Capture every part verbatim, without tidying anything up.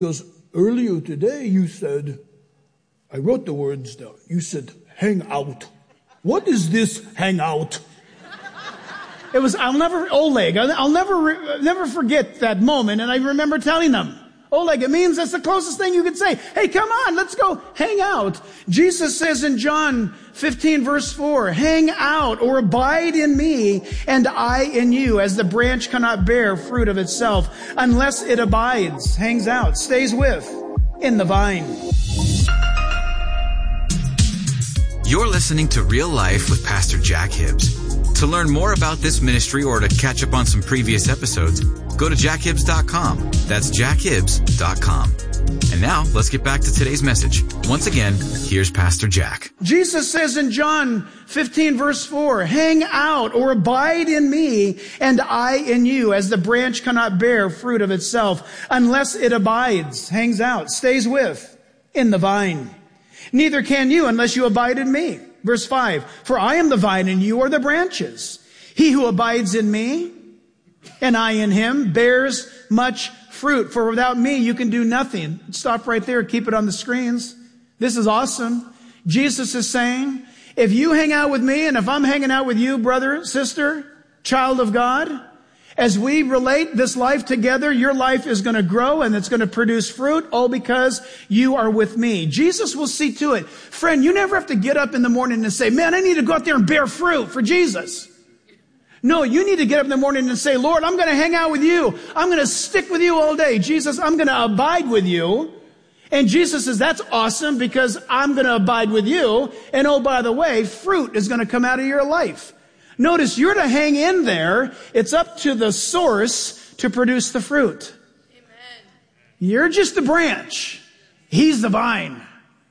He goes, earlier today you said, I wrote the words down. You said, hang out. What is this hang out? It was, I'll never, Oleg, I'll, I'll never, never forget that moment. And I remember telling them, Oleg, it means that's the closest thing you could say. Hey, come on, let's go hang out. Jesus says in John fifteen verse four, hang out or abide in me and I in you, as the branch cannot bear fruit of itself unless it abides, hangs out, stays with, in the vine. You're listening to Real Life with Pastor Jack Hibbs. To learn more about this ministry or to catch up on some previous episodes, go to jack hibbs dot com. That's jack hibbs dot com. And now, let's get back to today's message. Once again, here's Pastor Jack. Jesus says in John fifteen verse four, hang out or abide in me and I in you, as the branch cannot bear fruit of itself unless it abides, hangs out, stays with, in the vine. Neither can you unless you abide in me. Verse five, for I am the vine and you are the branches. He who abides in me and I in him bears much fruit. For without me you can do nothing. Stop right there. Keep it on the screens. This is awesome. Jesus is saying, if you hang out with me and if I'm hanging out with you, brother, sister, child of God, as we relate this life together, your life is going to grow and it's going to produce fruit, all because you are with me. Jesus will see to it. Friend, you never have to get up in the morning and say, man, I need to go out there and bear fruit for Jesus. No, you need to get up in the morning and say, Lord, I'm going to hang out with you. I'm going to stick with you all day. Jesus, I'm going to abide with you. And Jesus says, that's awesome because I'm going to abide with you. And oh, by the way, fruit is going to come out of your life. Notice you're to hang in there. It's up to the source to produce the fruit. Amen. You're just the branch. He's the vine.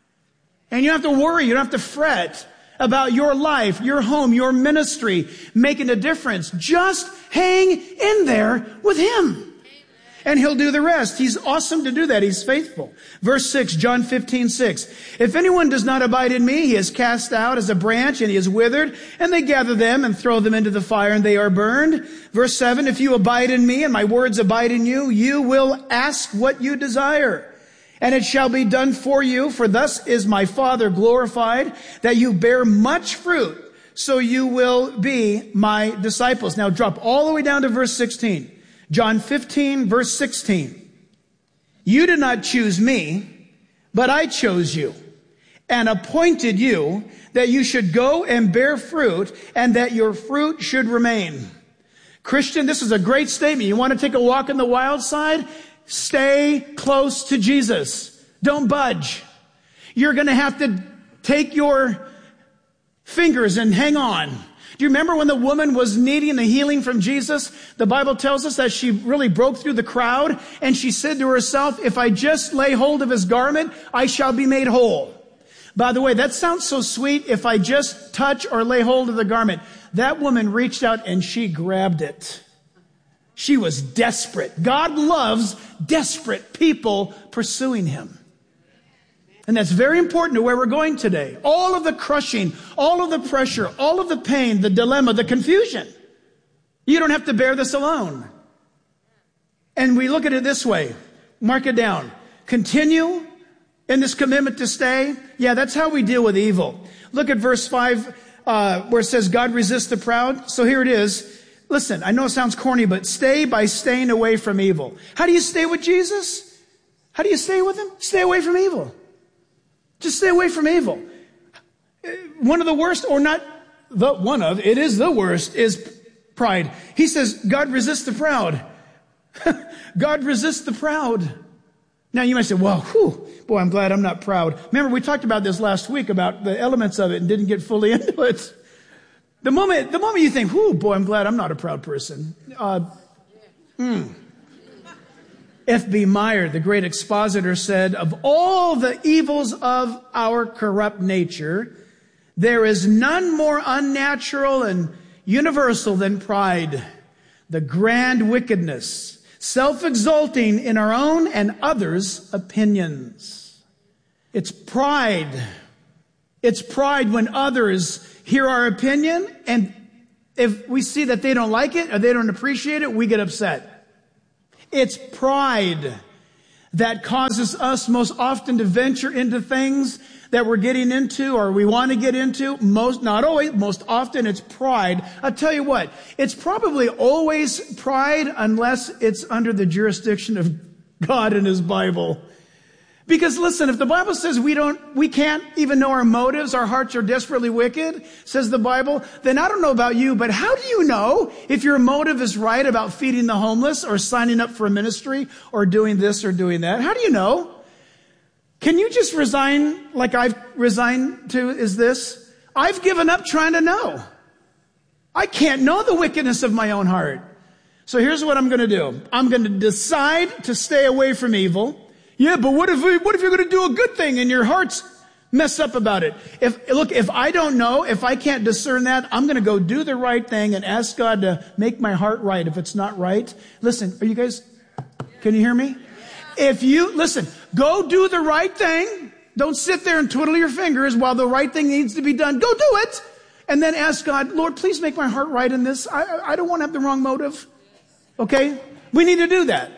And you don't have to worry. You don't have to fret about your life, your home, your ministry making a difference. Just hang in there with him. And he'll do the rest. He's awesome to do that. He's faithful. Verse six, John fifteen six. If anyone does not abide in me, he is cast out as a branch and he is withered, and they gather them and throw them into the fire and they are burned. Verse seven, if you abide in me and my words abide in you, you will ask what you desire, and it shall be done for you. For thus is my Father glorified, that you bear much fruit, so you will be my disciples. Now drop all the way down to verse sixteen. John fifteen, verse sixteen. You did not choose me, but I chose you and appointed you that you should go and bear fruit and that your fruit should remain. Christian, this is a great statement. You want to take a walk in the wild side? Stay close to Jesus. Don't budge. You're going to have to take your fingers and hang on. Do you remember when the woman was needing the healing from Jesus? The Bible tells us that she really broke through the crowd and she said to herself, if I just lay hold of his garment, I shall be made whole. By the way, that sounds so sweet. If I just touch or lay hold of the garment. That woman reached out and she grabbed it. She was desperate. God loves desperate people pursuing him. And that's very important to where we're going today. All of the crushing, all of the pressure, all of the pain, the dilemma, the confusion. You don't have to bear this alone. And we look at it this way. Mark it down. Continue in this commitment to stay. Yeah, that's how we deal with evil. Look at verse five, uh, where it says, God resists the proud. So here it is. Listen, I know it sounds corny, but stay by staying away from evil. How do you stay with Jesus? How do you stay with him? Stay away from evil. Just stay away from evil. One of the worst, or not the one of, it is the worst, is pride. He says, God resists the proud. God resists the proud. Now you might say, well, whew, boy, I'm glad I'm not proud. Remember, we talked about this last week about the elements of it and didn't get fully into it. The moment, the moment you think, whew, boy, I'm glad I'm not a proud person. Uh, hmm. F B Meyer, the great expositor, said, of all the evils of our corrupt nature, there is none more unnatural and universal than pride, the grand wickedness, self-exalting in our own and others' opinions. It's pride. It's pride when others hear our opinion, and if we see that they don't like it or they don't appreciate it, we get upset. It's pride. that causes us most often to venture into things that we're getting into or we want to get into. Most, not always, most often it's pride. I'll tell you what, it's probably always pride unless it's under the jurisdiction of God and His Bible. Because listen, if the Bible says we don't, we can't even know our motives, our hearts are desperately wicked, says the Bible, then I don't know about you, but how do you know if your motive is right about feeding the homeless or signing up for a ministry or doing this or doing that? How do you know? Can you just resign like I've resigned to is this? I've given up trying to know. I can't know the wickedness of my own heart. So here's what I'm going to do. I'm going to decide to stay away from evil. Yeah, but what if we, what if you're going to do a good thing and your heart's messed up about it? If look, if I don't know, if I can't discern that, I'm going to go do the right thing and ask God to make my heart right. If it's not right, listen. Are you guys? Can you hear me? If you listen, go do the right thing. Don't sit there and twiddle your fingers while the right thing needs to be done. Go do it, and then ask God, Lord, please make my heart right in this. I I don't want to have the wrong motive. Okay, we need to do that.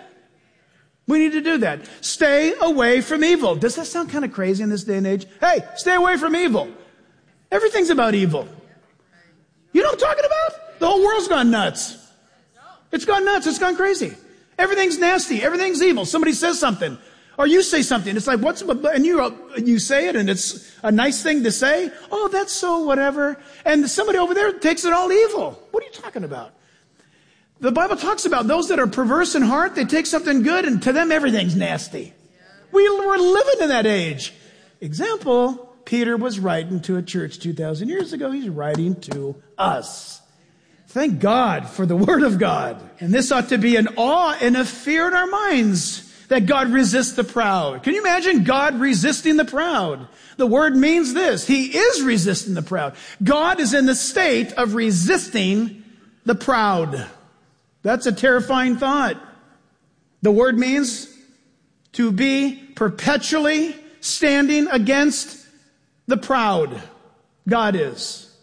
We need to do that. Stay away from evil. Does that sound kind of crazy in this day and age? Hey, stay away from evil. Everything's about evil. You know what I'm talking about? The whole world's gone nuts. It's gone nuts. It's gone crazy. Everything's nasty. Everything's evil. Somebody says something, or you say something. It's like, what's, and you, you say it, and it's a nice thing to say. Oh, that's so whatever. And somebody over there takes it all evil. What are you talking about? The Bible talks about those that are perverse in heart. They take something good, and to them, everything's nasty. We were living in that age. Example, Peter was writing to a church two thousand years ago. He's writing to us. Thank God for the Word of God. And this ought to be an awe and a fear in our minds that God resists the proud. Can you imagine God resisting the proud? The word means this. He is resisting the proud. God is in the state of resisting the proud. That's a terrifying thought. The word means to be perpetually standing against the proud. God is.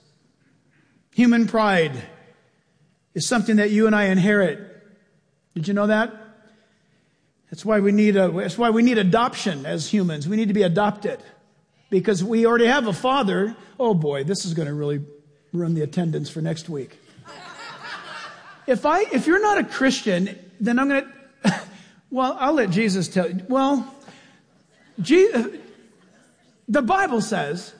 Human pride is something that you and I inherit. Did you know that? That's why we need a, that's why we need adoption as humans. We need to be adopted because we already have a father. Oh boy, this is going to really ruin the attendance for next week. If I, if you're not a Christian, then I'm going to, well, I'll let Jesus tell you. Well, Je- the Bible says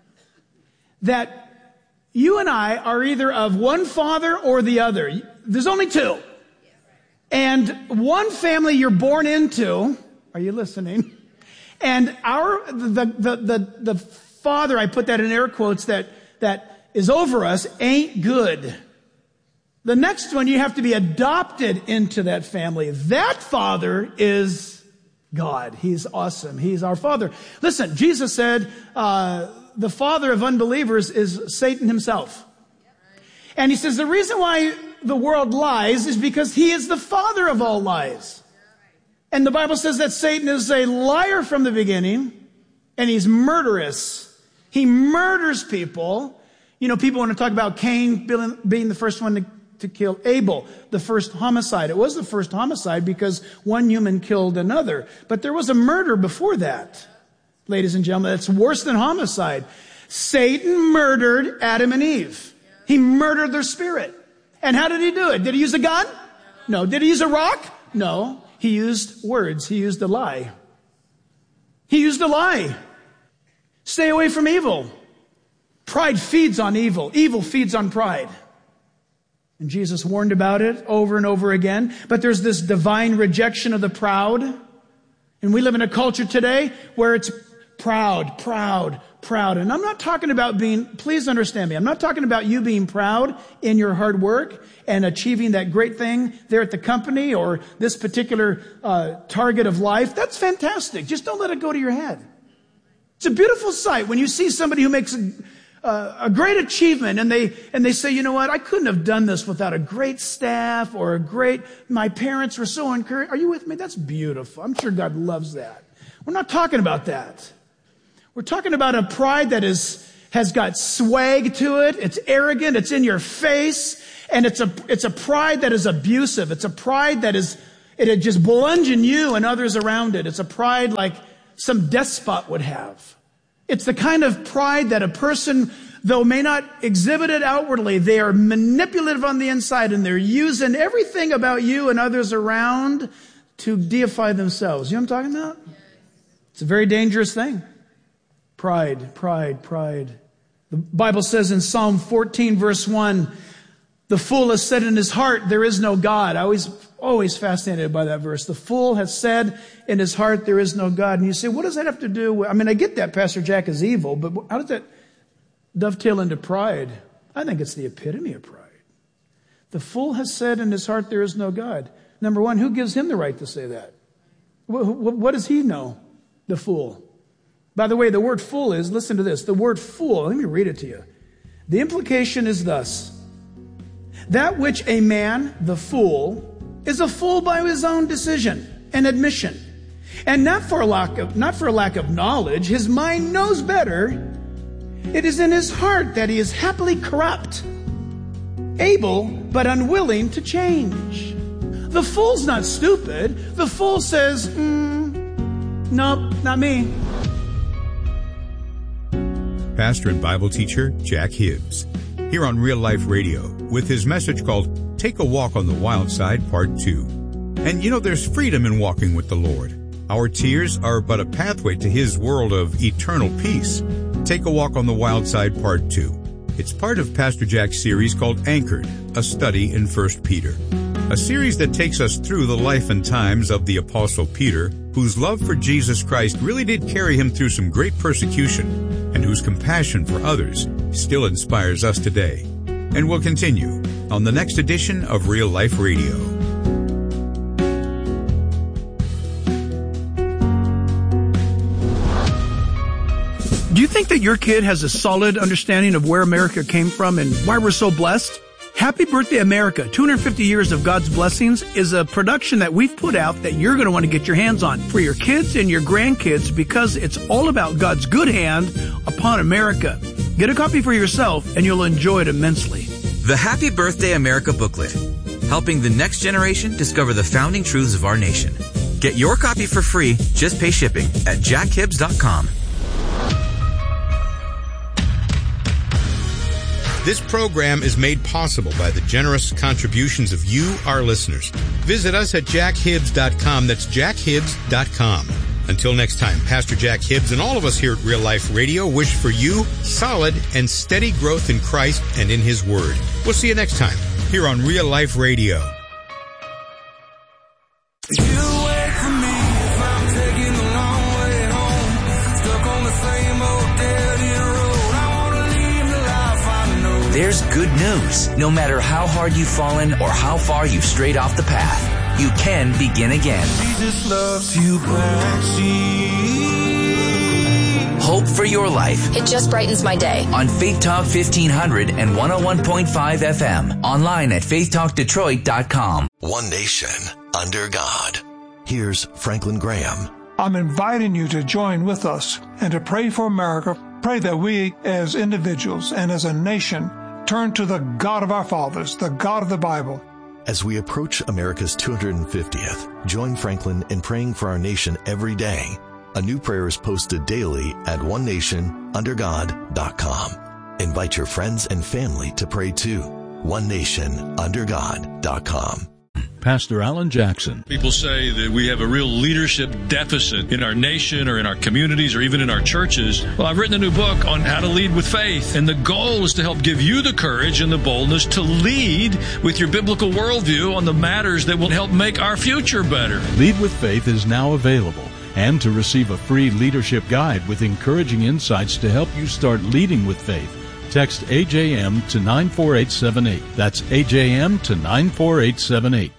that you and I are either of one father or the other. There's only two. And one family you're born into, are you listening? And our, the, the, the, the father, I put that in air quotes, that, that is over us ain't good. The next one, you have to be adopted into that family. That father is God. He's awesome. He's our father. Listen, Jesus said, uh, the father of unbelievers is Satan himself. And he says the reason why the world lies is because he is the father of all lies. And the Bible says that Satan is a liar from the beginning, and he's murderous. He murders people. You know, people want to talk about Cain being the first one to to kill Abel, the first homicide. It was the first homicide because one human killed another. But there was a murder before that, ladies and gentlemen. That's worse than homicide. Satan murdered Adam and Eve. He murdered their spirit. And how did he do it? Did he use a gun? No. Did he use a rock? No. He used words. He used a lie. He used a lie. Stay away from evil. Pride feeds on evil. Evil feeds on pride. And Jesus warned about it over and over again. But there's this divine rejection of the proud. And we live in a culture today where it's proud, proud, proud. And I'm not talking about being, please understand me, I'm not talking about you being proud in your hard work and achieving that great thing there at the company or this particular uh, target of life. That's fantastic. Just don't let it go to your head. It's a beautiful sight when you see somebody who makes a Uh, a great achievement, and they and they say, you know what, I couldn't have done this without a great staff or a great, my parents were so encouraged. Are you with me? That's beautiful. I'm sure God loves that. We're not talking about that. We're talking about a pride that is has got swag to it. It's arrogant. It's in your face, and it's a it's a pride that is abusive. It's a pride that is It'd just bludgeon you and others around it. It's a pride like some despot would have. It's the kind of pride that a person, though may not exhibit it outwardly, they are manipulative on the inside, and they're using everything about you and others around to deify themselves. You know what I'm talking about? It's a very dangerous thing. Pride, pride, pride. The Bible says in Psalm fourteen, verse one, the fool has said in his heart, there is no God. I always, always fascinated by that verse. The fool has said in his heart, there is no God. And you say, what does that have to do with, I mean, I get that Pastor Jack is evil, but how does that dovetail into pride? I think it's the epitome of pride. The fool has said in his heart, there is no God. Number one, who gives him the right to say that? What, what, what does he know? The fool. By the way, the word fool is, listen to this, the word fool, let me read it to you. The implication is thus: that which a man, the fool, is a fool by his own decision and admission. And not for a lack of, not for a lack of knowledge, his mind knows better. It is in his heart that he is happily corrupt, able but unwilling to change. The fool's not stupid. The fool says, mm, nope, not me. Pastor and Bible teacher Jack Hibbs, here on Real Life Radio, with his message called Take a Walk on the Wild Side, Part two. And you know, there's freedom in walking with the Lord. Our tears are but a pathway to His world of eternal peace. Take a Walk on the Wild Side, Part two. It's part of Pastor Jack's series called Anchored, a study in First Peter. A series that takes us through the life and times of the Apostle Peter, whose love for Jesus Christ really did carry him through some great persecution, and whose compassion for others still inspires us today. And we'll continue on the next edition of Real Life Radio. Do you think that your kid has a solid understanding of where America came from and why we're so blessed? Happy Birthday America, two hundred fifty years of God's Blessings, is a production that we've put out that you're going to want to get your hands on for your kids and your grandkids, because it's all about God's good hand upon America. Get a copy for yourself and you'll enjoy it immensely. The Happy Birthday America booklet, helping the next generation discover the founding truths of our nation. Get your copy for free. Just pay shipping at jack hibbs dot com. This program is made possible by the generous contributions of you, our listeners. Visit us at jack hibbs dot com. That's jack hibbs dot com. Until next time, Pastor Jack Hibbs and all of us here at Real Life Radio wish for you solid and steady growth in Christ and in His Word. We'll see you next time here on Real Life Radio. There's good news. No matter how hard you've fallen or how far you've strayed off the path, you can begin again. Jesus loves you back. Hope for your life. It just brightens my day. On Faith Talk fifteen hundred and one oh one point five F M. Online at faith talk detroit dot com. One nation under God. Here's Franklin Graham. I'm inviting you to join with us and to pray for America. Pray that we as individuals and as a nation turn to the God of our fathers, the God of the Bible. As we approach America's two hundred fiftieth, join Franklin in praying for our nation every day. A new prayer is posted daily at one nation under god dot com. Invite your friends and family to pray too. one nation under god dot com. Pastor Alan Jackson. People say that we have a real leadership deficit in our nation or in our communities or even in our churches. Well, I've written a new book on how to lead with faith, and the goal is to help give you the courage and the boldness to lead with your biblical worldview on the matters that will help make our future better. Lead with Faith is now available, and to receive a free leadership guide with encouraging insights to help you start leading with faith, text A J M to nine four eight seven eight. That's A J M to nine four eight seven eight.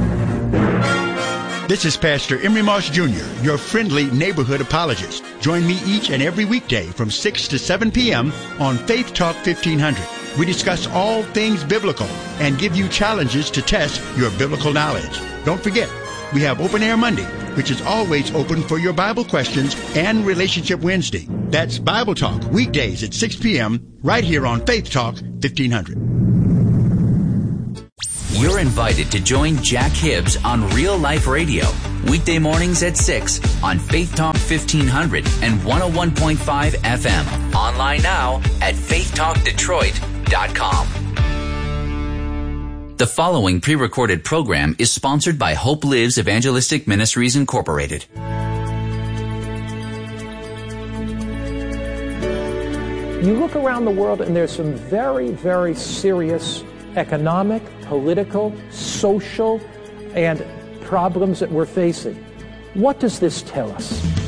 This is Pastor Emery Moss Junior, your friendly neighborhood apologist. Join me each and every weekday from six to seven p.m. on Faith Talk fifteen hundred. We discuss all things biblical and give you challenges to test your biblical knowledge. Don't forget, we have Open Air Monday, which is always open for your Bible questions, and Relationship Wednesday. That's Bible Talk, weekdays at six p.m. right here on Faith Talk fifteen hundred. You're invited to join Jack Hibbs on Real Life Radio, weekday mornings at six on Faith Talk fifteen hundred and one oh one point five F M. Online now at faith talk detroit dot com. The following pre-recorded program is sponsored by Hope Lives Evangelistic Ministries, Incorporated. You look around the world and there's some very, very serious economic, political, social, and problems that we're facing. What does this tell us?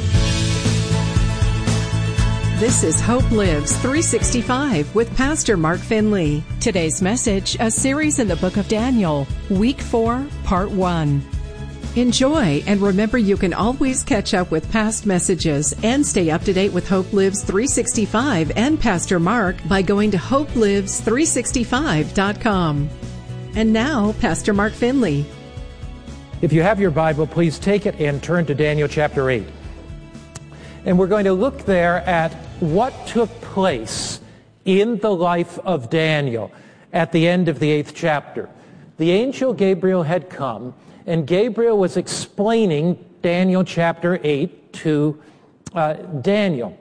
This is Hope Lives three sixty-five with Pastor Mark Finley. Today's message, a series in the book of Daniel, Week four, Part one. Enjoy, and remember you can always catch up with past messages and stay up to date with Hope Lives three sixty-five and Pastor Mark by going to hope lives three sixty-five dot com. And now, Pastor Mark Finley. If you have your Bible, please take it and turn to Daniel chapter eight. And we're going to look there at what took place in the life of Daniel at the end of the eighth chapter. The angel Gabriel had come, and Gabriel was explaining Daniel chapter eight to uh, Daniel.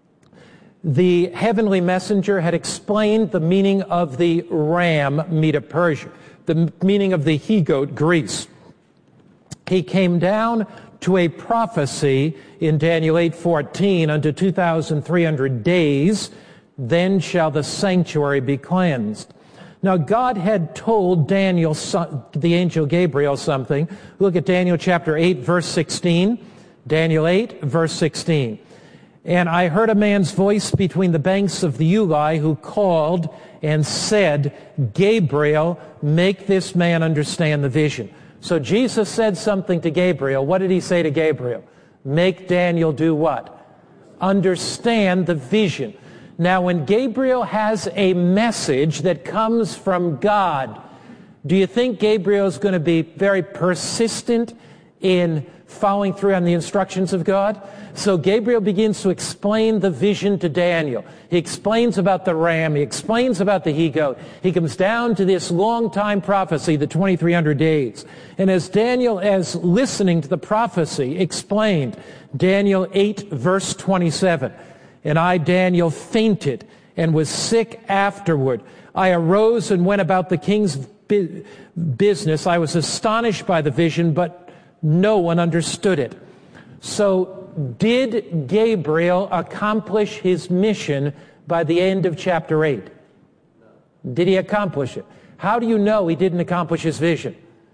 The heavenly messenger had explained the meaning of the ram, Medo Persia, the meaning of the he-goat, Greece. He came down to a prophecy in Daniel eight fourteen, unto two thousand three hundred days, then shall the sanctuary be cleansed. Now, God had told Daniel, the angel Gabriel, something. Look at Daniel chapter eight, verse sixteen. Daniel eight, verse sixteen. And I heard a man's voice between the banks of the Ulai who called and said, Gabriel, make this man understand the vision. So Jesus said something to Gabriel. What did he say to Gabriel? Make Daniel do what? Understand the vision. Now, when Gabriel has a message that comes from God, do you think Gabriel is going to be very persistent in following through on the instructions of God? So Gabriel begins to explain the vision to Daniel. He explains about the ram. He explains about the he-goat. He comes down to this long-time prophecy, the twenty-three hundred days. And as Daniel, as listening to the prophecy, explained, Daniel eight, verse twenty-seven, and I, Daniel, fainted and was sick afterward. I arose and went about the king's bu- business. I was astonished by the vision, but no one understood it. So did Gabriel accomplish his mission by the end of chapter eight? Did he accomplish it? How do you know he didn't accomplish his vision?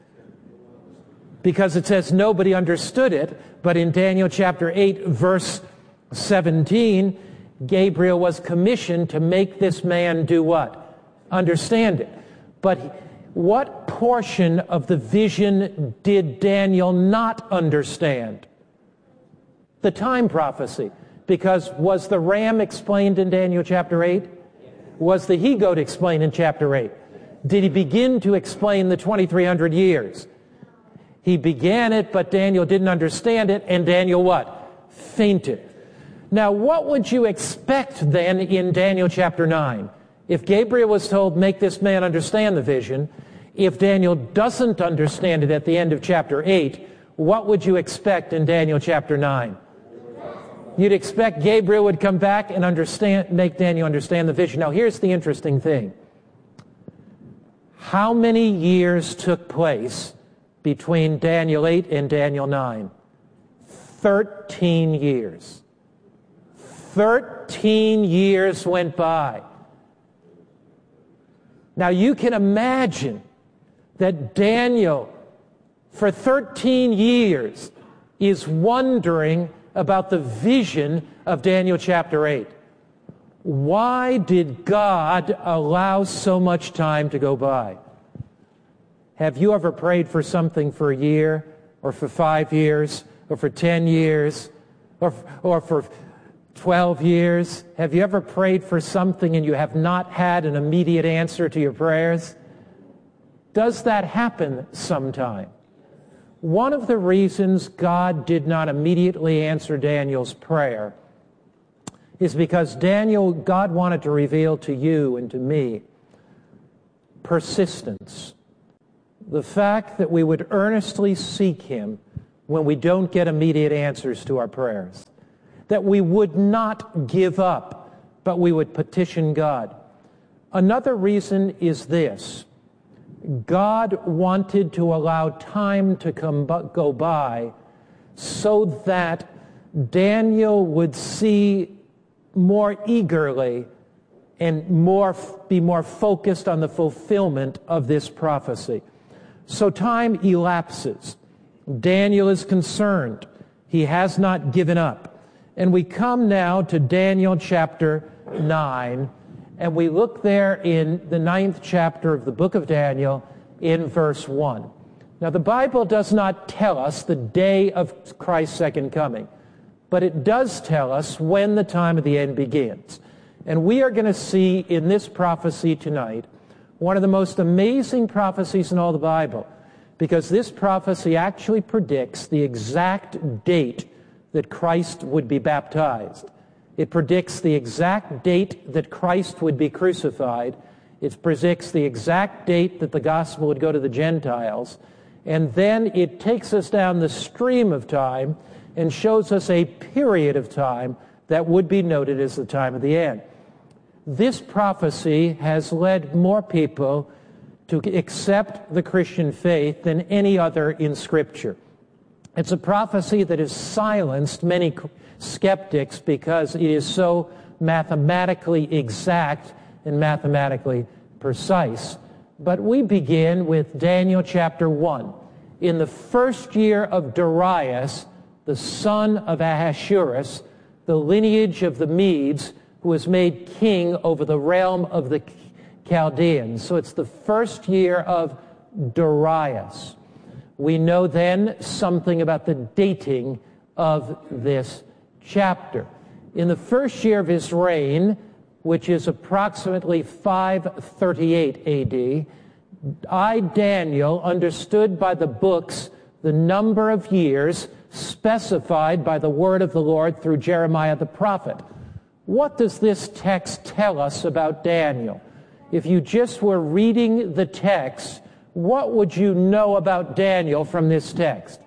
Because it says nobody understood it, but in Daniel chapter eight, verse seventeen, Gabriel was commissioned to make this man do what? Understand it. But what portion of the vision did Daniel not understand? The time prophecy. Because was the ram explained in Daniel chapter eight? Was the he-goat explained in chapter eight? Did he begin to explain the twenty-three hundred years? He began it, but Daniel didn't understand it, and Daniel what? Fainted. Now, what would you expect then in Daniel chapter nine? If Gabriel was told, make this man understand the vision, if Daniel doesn't understand it at the end of chapter eight, what would you expect in Daniel chapter nine? You'd expect Gabriel would come back and understand, make Daniel understand the vision. Now, here's the interesting thing. How many years took place between Daniel eight and Daniel nine? Thirteen years. Thirteen years went by. Now, you can imagine that Daniel, for thirteen years, is wondering about the vision of Daniel chapter eight. Why did God allow so much time to go by? Have you ever prayed for something for a year, or for five years, or for ten years, or, or for twelve years? Have you ever prayed for something and you have not had an immediate answer to your prayers? Does that happen sometime? One of the reasons God did not immediately answer Daniel's prayer is because Daniel, God wanted to reveal to you and to me persistence. The fact that we would earnestly seek him when we don't get immediate answers to our prayers. That we would not give up, but we would petition God. Another reason is this. God wanted to allow time to come, go by so that Daniel would see more eagerly and more be more focused on the fulfillment of this prophecy. So time elapses. Daniel is concerned. He has not given up. And we come now to Daniel chapter nine, and we look there in the ninth chapter of the book of Daniel in verse one. Now, the Bible does not tell us the day of Christ's second coming, but it does tell us when the time of the end begins. And we are going to see in this prophecy tonight one of the most amazing prophecies in all the Bible, because this prophecy actually predicts the exact date that Christ would be baptized. It predicts the exact date that Christ would be crucified. It predicts the exact date that the gospel would go to the Gentiles. And then it takes us down the stream of time and shows us a period of time that would be noted as the time of the end. This prophecy has led more people to accept the Christian faith than any other in Scripture. It's a prophecy that has silenced many skeptics because it is so mathematically exact and mathematically precise. But we begin with Daniel chapter one. In the first year of Darius, the son of Ahasuerus, the lineage of the Medes, who was made king over the realm of the Chaldeans. So it's the first year of Darius. We know then something about the dating of this chapter. In the first year of his reign, which is approximately five thirty-eight A D, I, Daniel, understood by the books the number of years specified by the word of the Lord through Jeremiah the prophet. What does this text tell us about Daniel? If you just were reading the text, what would you know about Daniel from this text?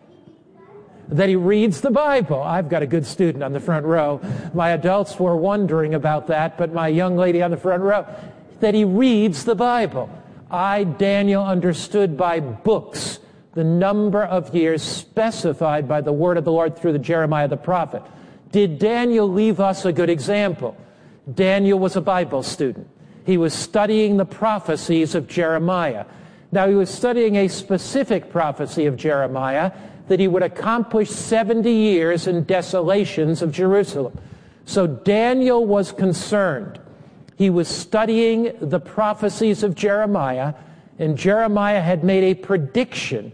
That he reads the Bible. I've got a good student on the front row. My adults were wondering about that, but my young lady on the front row, that he reads the Bible. I, Daniel, understood by books the number of years specified by the word of the Lord through the Jeremiah the prophet. Did Daniel leave us a good example? Daniel was a Bible student. He was studying the prophecies of Jeremiah. Now, he was studying a specific prophecy of Jeremiah that he would accomplish seventy years in desolations of Jerusalem. So Daniel was concerned. He was studying the prophecies of Jeremiah, and Jeremiah had made a prediction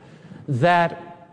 that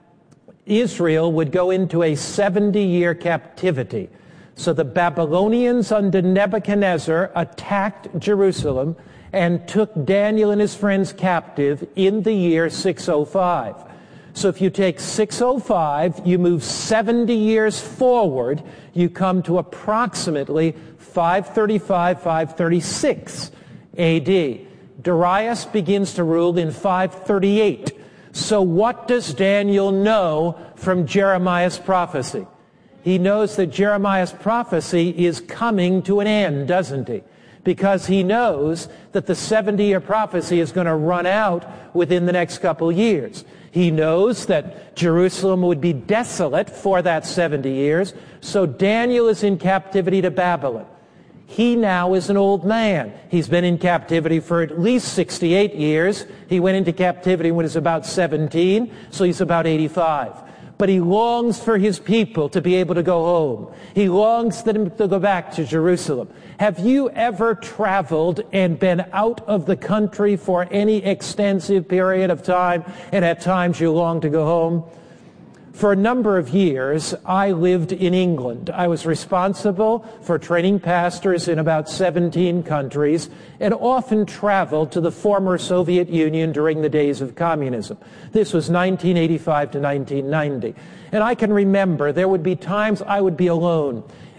Israel would go into a seventy-year captivity. So the Babylonians under Nebuchadnezzar attacked Jerusalem and took Daniel and his friends captive in the year six oh five. So if you take six oh five, you move seventy years forward, you come to approximately five thirty-five, five thirty-six A D. Darius begins to rule in five thirty-eight. So what does Daniel know from Jeremiah's prophecy? He knows that Jeremiah's prophecy is coming to an end, doesn't he? Because he knows that the seventy-year prophecy is going to run out within the next couple years. He knows that Jerusalem would be desolate for that seventy years. So Daniel is in captivity to Babylon. He now is an old man. He's been in captivity for at least sixty-eight years. He went into captivity when he was about seventeen, so he's about eighty-five. But he longs for his people to be able to go home. He longs for them to go back to Jerusalem. Have you ever traveled and been out of the country for any extensive period of time, and at times you long to go home? For a number of years, I lived in England. I was responsible for training pastors in about seventeen countries and often traveled to the former Soviet Union during the days of communism. This was nineteen eighty-five to nineteen ninety. And I can remember there would be times I would be alone.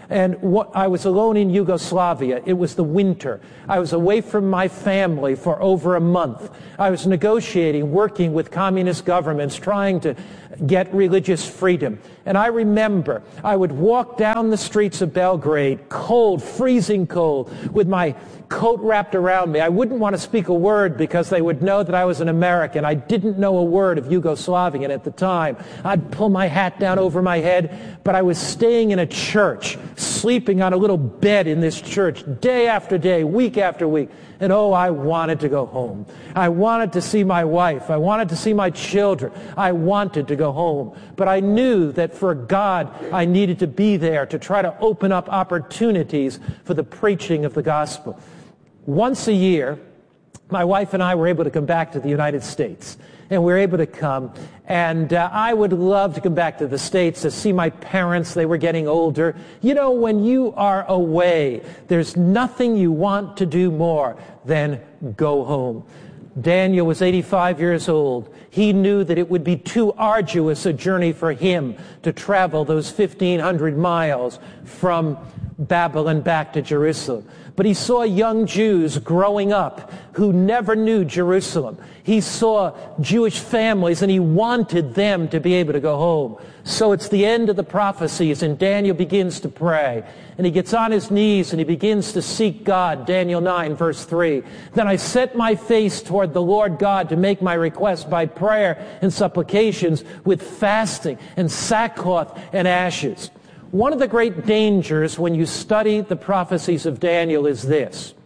And what, I was alone in Yugoslavia. It was the winter. I was away from my family for over a month. I was negotiating, working with communist governments, trying to get religious freedom. And I remember I would walk down the streets of Belgrade, cold, freezing cold, with my coat wrapped around me. I wouldn't want to speak a word because they would know that I was an American. I didn't know a word of Yugoslavian at the time. I'd pull my hat down over my head, but I was staying in a church, sleeping on a little bed in this church day after day, week after week. And oh, I wanted to go home. I wanted to see my wife. I wanted to see my children. I wanted to go home. But I knew that for God, I needed to be there to try to open up opportunities for the preaching of the gospel. Once a year, my wife and I were able to come back to the United States. And we were able to come. And uh, I would love to come back to the States to see my parents. They were getting older. You know, when you are away, there's nothing you want to do more than go home. Daniel was eighty-five years old. He knew that it would be too arduous a journey for him to travel those fifteen hundred miles from Babylon back to Jerusalem. But he saw young Jews growing up who never knew Jerusalem. He saw Jewish families, and he wanted them to be able to go home. So it's the end of the prophecies, and Daniel begins to pray. And he gets on his knees, and he begins to seek God. Daniel nine, verse three. Then I set my face toward the Lord God to make my request by prayer and supplications with fasting and sackcloth and ashes. One of the great dangers when you study the prophecies of Daniel is this.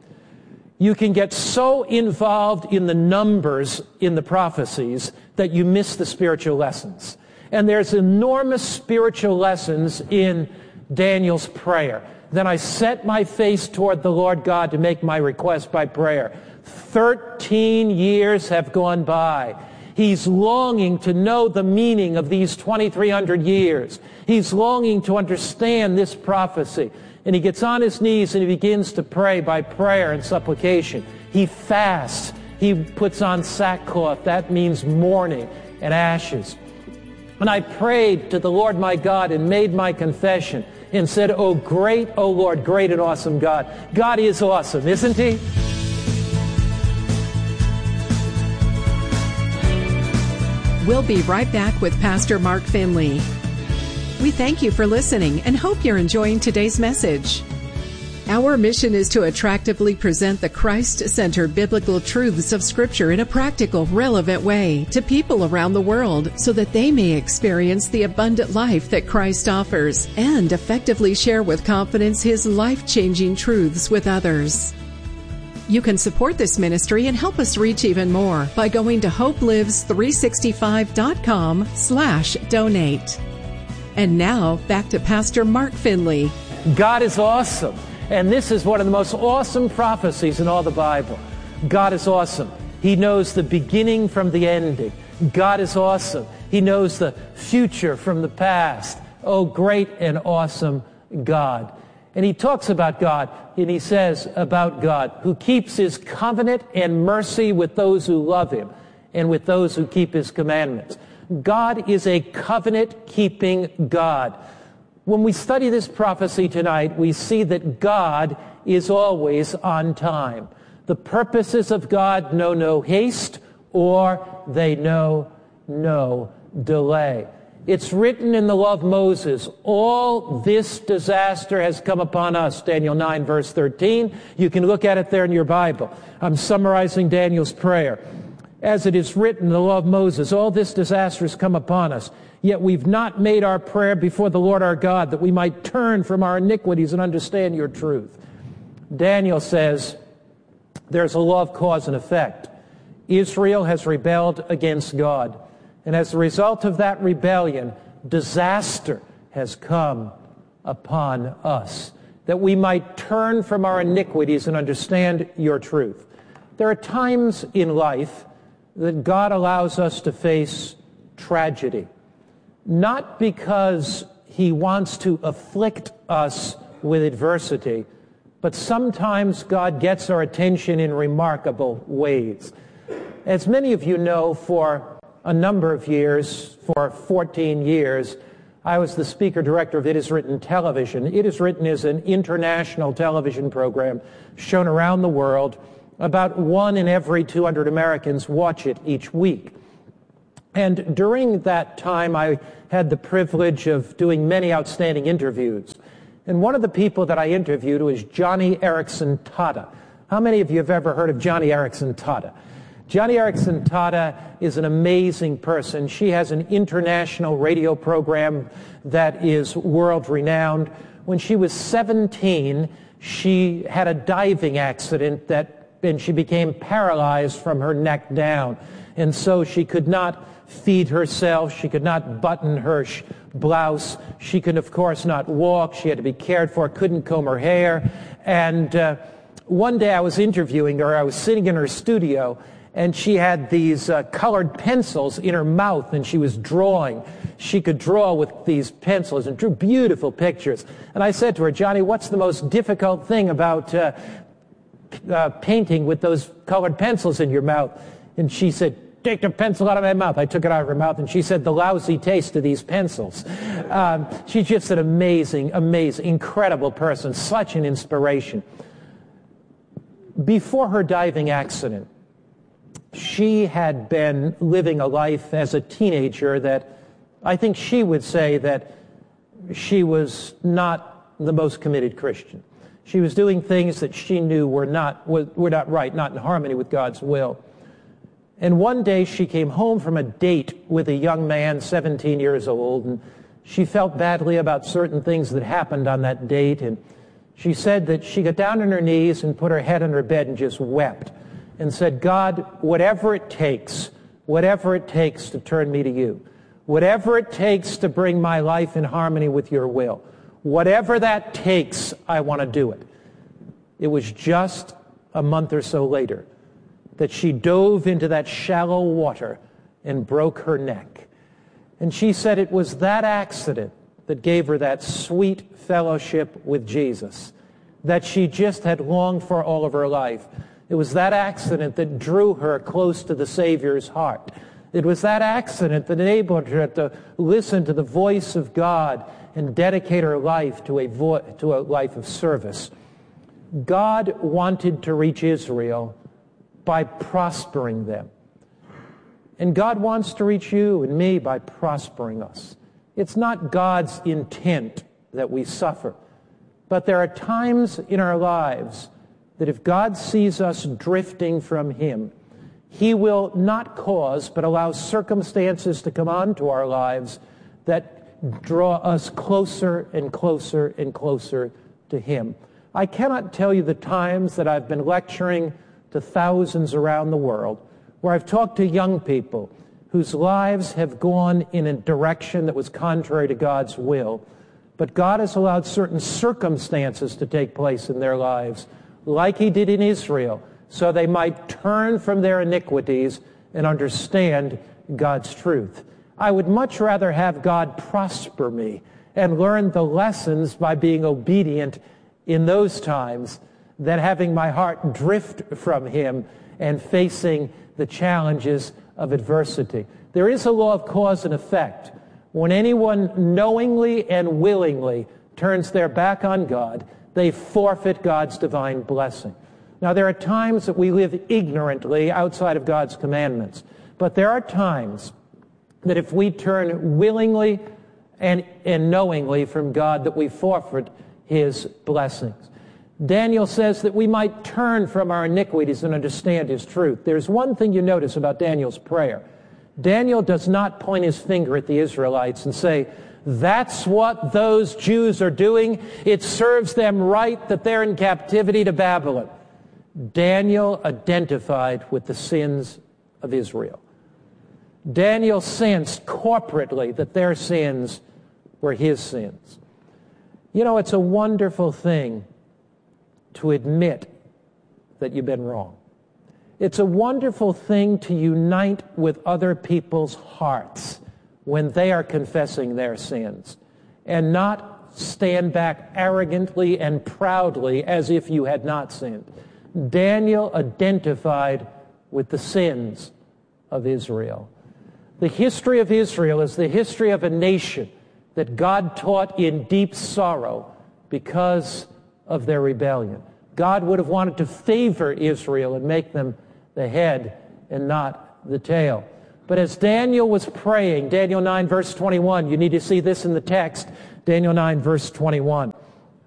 You can get so involved in the numbers in the prophecies that you miss the spiritual lessons. And there's enormous spiritual lessons in Daniel's prayer. Then I set my face toward the Lord God to make my request by prayer. Thirteen years have gone by. He's longing to know the meaning of these twenty-three hundred years. He's longing to understand this prophecy. And he gets on his knees and he begins to pray by prayer and supplication. He fasts. He puts on sackcloth. That means mourning and ashes. And I prayed to the Lord my God and made my confession and said, "Oh great, oh Lord, great and awesome God." God is awesome, isn't he? We'll be right back with Pastor Mark Finley. We thank you for listening and hope you're enjoying today's message. Our mission is to attractively present the Christ-centered biblical truths of Scripture in a practical, relevant way to people around the world so that they may experience the abundant life that Christ offers and effectively share with confidence His life-changing truths with others. You can support this ministry and help us reach even more by going to hopelives three sixty-five dot com slash donate. And now, back to Pastor Mark Finley. God is awesome. And this is one of the most awesome prophecies in all the Bible. God is awesome. He knows the beginning from the ending. God is awesome. He knows the future from the past. Oh, great and awesome God. And he talks about God, and he says about God, who keeps His covenant and mercy with those who love Him and with those who keep His commandments. God is a covenant-keeping God. When we study this prophecy tonight, we see that God is always on time. The purposes of God know no haste, or they know no delay. It's written in the law of Moses, all this disaster has come upon us, Daniel nine, verse thirteen. You can look at it there in your Bible. I'm summarizing Daniel's prayer. As it is written in the law of Moses, all this disaster has come upon us, yet we've not made our prayer before the Lord our God, that we might turn from our iniquities and understand your truth. Daniel says there's a law of cause and effect. Israel has rebelled against God. And as a result of that rebellion, disaster has come upon us, that we might turn from our iniquities and understand your truth. There are times in life that God allows us to face tragedy, not because He wants to afflict us with adversity, but sometimes God gets our attention in remarkable ways. As many of you know, for a number of years, for fourteen years, I was the speaker director of It Is Written Television. It Is Written is an international television program shown around the world. About one in every two hundred Americans watch it each week. And during that time, I had the privilege of doing many outstanding interviews. And one of the people that I interviewed was Joni Eareckson Tada. How many of you have ever heard of Joni Eareckson Tada? Joni Eareckson Tada is an amazing person. She has an international radio program that is world-renowned. When she was seventeen, she had a diving accident that, and she became paralyzed from her neck down. And so she could not feed herself. She could not button her sh- blouse. She could, of course, not walk. She had to be cared for, couldn't comb her hair. And uh, one day I was interviewing her. I was sitting in her studio, and she had these uh, colored pencils in her mouth, and she was drawing. She could draw with these pencils and drew beautiful pictures. And I said to her, Joni, what's the most difficult thing about uh, uh, painting with those colored pencils in your mouth? And she said, take the pencil out of my mouth. I took it out of her mouth, and she said, the lousy taste of these pencils. Um, she's just an amazing, amazing, incredible person, such an inspiration. Before her diving accident, she had been living a life as a teenager that I think she would say that she was not the most committed Christian. She was doing things that she knew were not, were not right, not in harmony with God's will. And one day she came home from a date with a young man, seventeen years old, and she felt badly about certain things that happened on that date. And she said that she got down on her knees and put her head on her bed and just wept and said, God, whatever it takes, whatever it takes to turn me to you, whatever it takes to bring my life in harmony with your will, whatever that takes, I want to do it. It was just a month or so later that she dove into that shallow water and broke her neck. And she said it was that accident that gave her that sweet fellowship with Jesus that she just had longed for all of her life. It was that accident that drew her close to the Savior's heart. It was that accident that enabled her to listen to the voice of God and dedicate her life to a, vo- to a life of service. God wanted to reach Israel by prospering them. And God wants to reach you and me by prospering us. It's not God's intent that we suffer. But there are times in our lives that if God sees us drifting from Him, He will not cause but allow circumstances to come onto our lives that draw us closer and closer and closer to Him. I cannot tell you the times that I've been lecturing to thousands around the world, where I've talked to young people whose lives have gone in a direction that was contrary to God's will. But God has allowed certain circumstances to take place in their lives, like He did in Israel, so they might turn from their iniquities and understand God's truth. I would much rather have God prosper me and learn the lessons by being obedient in those times than having my heart drift from Him and facing the challenges of adversity. There is a law of cause and effect. When anyone knowingly and willingly turns their back on God, they forfeit God's divine blessing. Now, there are times that we live ignorantly outside of God's commandments, but there are times that if we turn willingly and, and knowingly from God, that we forfeit His blessings. Daniel says that we might turn from our iniquities and understand His truth. There's one thing you notice about Daniel's prayer. Daniel does not point his finger at the Israelites and say, that's what those Jews are doing. It serves them right that they're in captivity to Babylon. Daniel identified with the sins of Israel. Daniel sensed corporately that their sins were his sins. You know, it's a wonderful thing to admit that you've been wrong. It's a wonderful thing to unite with other people's hearts when they are confessing their sins and not stand back arrogantly and proudly as if you had not sinned. Daniel identified with the sins of Israel. The history of Israel is the history of a nation that God taught in deep sorrow because of their rebellion. God would have wanted to favor Israel and make them the head and not the tail. But as Daniel was praying, Daniel nine, verse twenty-one, you need to see this in the text, Daniel nine, verse twenty-one.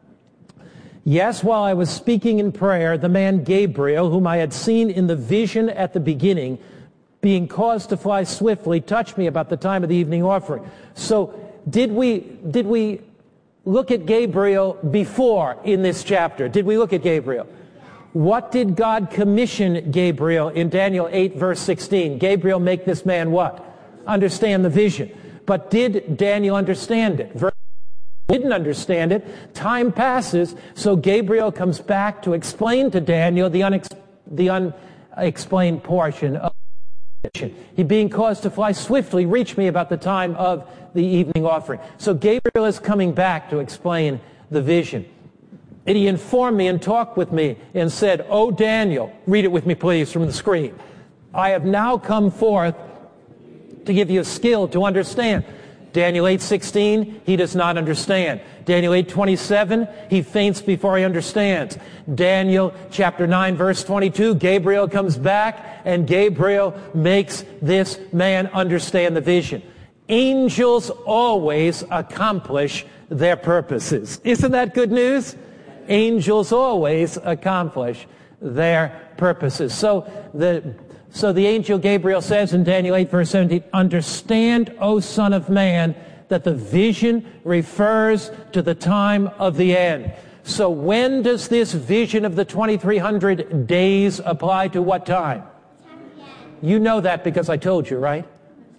Yes, while I was speaking in prayer, the man Gabriel, whom I had seen in the vision at the beginning, being caused to fly swiftly, touched me about the time of the evening offering. So did we, did we look at Gabriel before in this chapter? Did we look at Gabriel? What did God commission Gabriel in Daniel eight, verse sixteen? Gabriel, make this man what? Understand the vision. But did Daniel understand it? Verse didn't understand it. Time passes, so Gabriel comes back to explain to Daniel the, unex- the unexplained portion of the vision. He being caused to fly swiftly, reach me about the time of the evening offering. So Gabriel is coming back to explain the vision. And he informed me and talked with me and said, "O Daniel," read it with me please from the screen, "I have now come forth to give you a skill to understand." Daniel eight sixteen, he does not understand. Daniel eight twenty-seven, he faints before he understands. Daniel chapter nine, verse twenty-two, Gabriel comes back and Gabriel makes this man understand the vision. Angels always accomplish their purposes. Isn't that good news? Angels always accomplish their purposes. So the So the angel Gabriel says in Daniel eight, verse seventeen, "Understand, O Son of Man, that the vision refers to the time of the end." So when does this vision of the twenty-three hundred days apply to what time? You know that because I told you, right?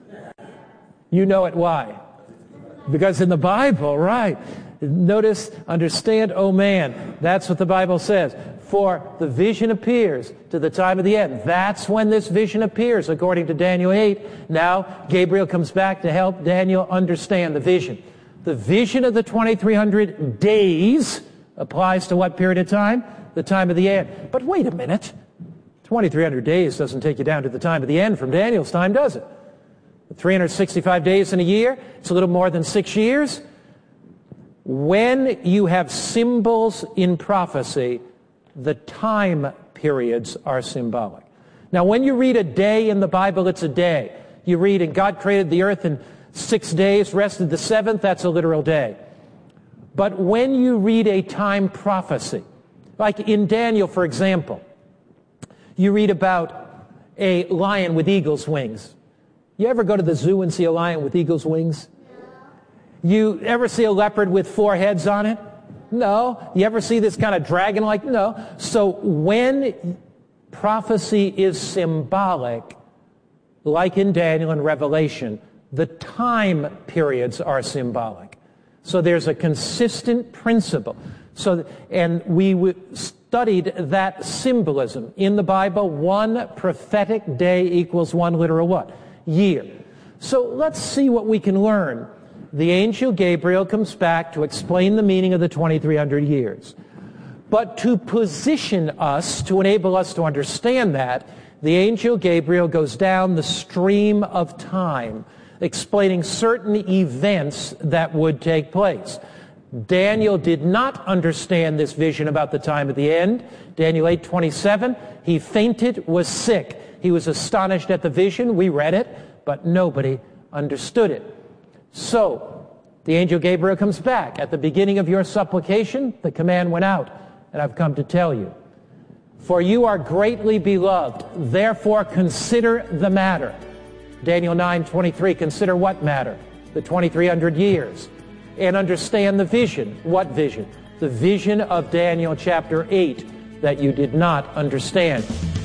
You know it. Why? Because in the Bible, right? Notice, understand, O man. That's what the Bible says. For the vision appears to the time of the end. That's when this vision appears, according to Daniel eight. Now, Gabriel comes back to help Daniel understand the vision. The vision of the twenty-three hundred days applies to what period of time? The time of the end. But wait a minute. twenty-three hundred days doesn't take you down to the time of the end from Daniel's time, does it? three hundred sixty-five days in a year, it's a little more than six years. When you have symbols in prophecy, the time periods are symbolic. Now, when you read a day in the Bible, it's a day. You read, "And God created the earth in six days, rested the seventh," that's a literal day. But when you read a time prophecy, like in Daniel, for example, you read about a lion with eagle's wings. You ever go to the zoo and see a lion with eagle's wings? You ever see a leopard with four heads on it? No. You ever see this kind of dragon-like? No. So when prophecy is symbolic, like in Daniel and Revelation, the time periods are symbolic. So there's a consistent principle. So, and we w- studied that symbolism in the Bible. One prophetic day equals one literal what? Year. So let's see what we can learn. The angel Gabriel comes back to explain the meaning of the twenty-three hundred years. But to position us, to enable us to understand that, the angel Gabriel goes down the stream of time, explaining certain events that would take place. Daniel did not understand this vision about the time of the end. Daniel eight twenty-seven, he fainted, was sick. He was astonished at the vision. We read it, but nobody understood it. So, the angel Gabriel comes back. At the beginning of your supplication, the command went out, and I've come to tell you. For you are greatly beloved, therefore consider the matter. Daniel nine twenty-three, consider what matter? The twenty-three hundred years. And understand the vision. What vision? The vision of Daniel chapter eight that you did not understand.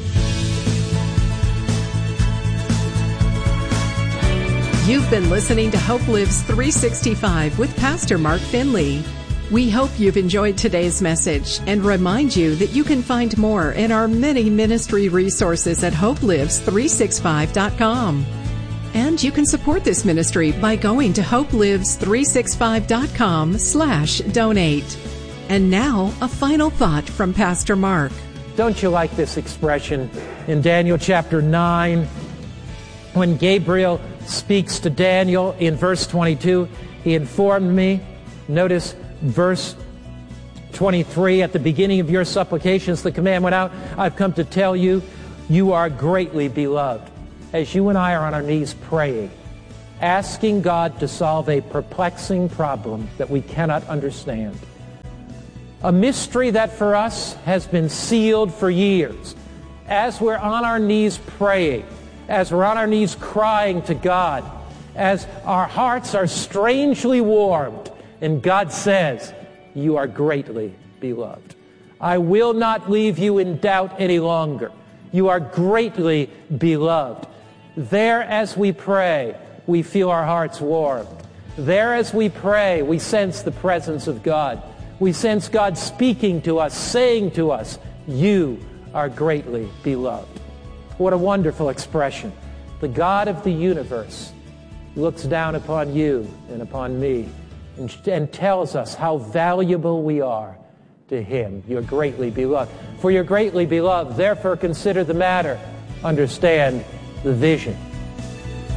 You've been listening to Hope Lives three sixty-five with Pastor Mark Finley. We hope you've enjoyed today's message and remind you that you can find more in our many ministry resources at hope lives three sixty-five dot com. And you can support this ministry by going to hope lives three sixty-five dot com slash donate. And now, a final thought from Pastor Mark. Don't you like this expression in Daniel chapter nine when Gabriel speaks to Daniel in verse twenty-two, He informed me. Notice verse twenty-three, at the beginning of your supplications, the command went out, I've come to tell you, you are greatly beloved. As you and I are on our knees praying, asking God to solve a perplexing problem that we cannot understand, a mystery that for us has been sealed for years, as we're on our knees praying, as we're on our knees crying to God, as our hearts are strangely warmed, and God says, you are greatly beloved. I will not leave you in doubt any longer. You are greatly beloved. There as we pray, we feel our hearts warmed. There as we pray, we sense the presence of God. We sense God speaking to us, saying to us, you are greatly beloved. What a wonderful expression. The God of the universe looks down upon you and upon me and, and tells us how valuable we are to him. You're greatly beloved. For you're greatly beloved, therefore consider the matter, understand the vision.